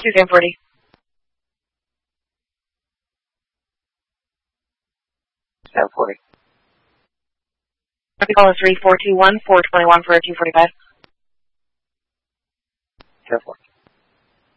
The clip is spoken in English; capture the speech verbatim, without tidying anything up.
Suzanne forty. Suzanne forty. Copy call is three four two one, four two one for two forty-five. ten four.